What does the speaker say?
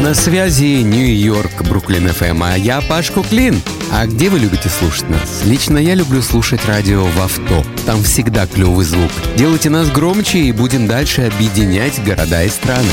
На связи Нью-Йорк, Бруклин ФМ, а я Паш Куклин. А где вы любите слушать нас? Лично я люблю слушать радио в авто. Там всегда клевый звук. Делайте нас громче и будем дальше объединять города и страны.